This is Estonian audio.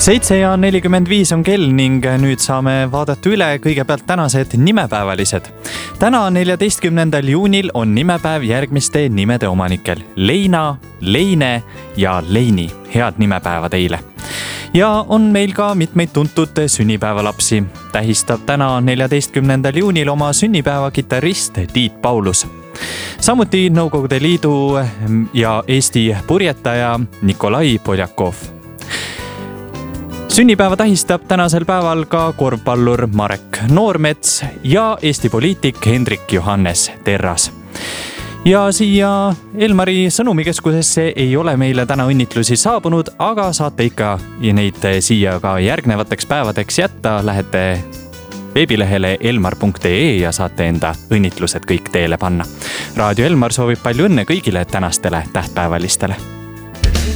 7:45 on kell ning nüüd saame vaadata üle kõigepealt tänased nimepäevalised. Täna 14. juunil on nimepäev järgmiste nimede omanikel: Leina, Leine ja Leini. Head nimepäeva teile! Ja on meil ka mitmeid tuntud sünnipäevalapsi. Tähistab täna 14. juunil oma sünnipäeva kitarrist Tiit Paulus. Samuti Nõukogude Liidu ja Eesti purjetaja Nikolai Poljakov. Sünnipäeva tähistab tänasel päeval ka korvpallur Marek Noormets ja Eesti poliitik Hendrik Johannes Terras. Ja siia Elmari sõnumikeskusesse ei ole meile täna õnnitlusi saabunud, aga saate ikka neid siia ka järgnevateks päevadeks jätta. Lähete veebilehele elmar.ee ja saate enda õnnitlused kõik teele panna. Raadio Elmar soovib palju õnne kõigile tänastele tähtpäevalistele.